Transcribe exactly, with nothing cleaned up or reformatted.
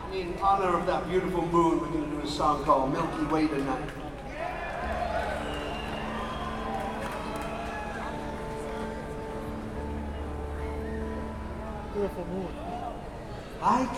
In honor of that beautiful moon, we're going to do a song called Milky Way tonight. Beautiful moon. I